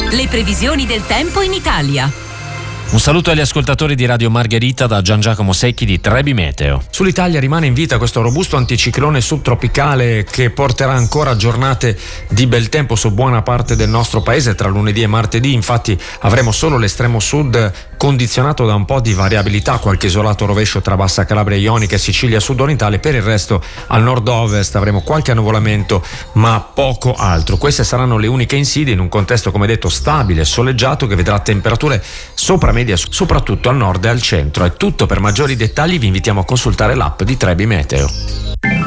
Le previsioni del tempo in Italia. Un saluto agli ascoltatori di Radio Margherita da Gian Giacomo Secchi di Trebi Meteo. Sull'Italia rimane in vita questo robusto anticiclone subtropicale che porterà ancora giornate di bel tempo su buona parte del nostro paese tra lunedì e martedì. Infatti avremo solo l'estremo sud condizionato da un po' di variabilità, qualche isolato rovescio tra Bassa Calabria Ionica e Sicilia sud-orientale. Per il resto al nord-ovest avremo qualche annuvolamento ma poco altro. Queste saranno le uniche insidie in un contesto, come detto, stabile e soleggiato che vedrà temperature sopra media soprattutto al nord e al centro. È tutto. Per maggiori dettagli vi invitiamo a consultare l'app di Trebi Meteo.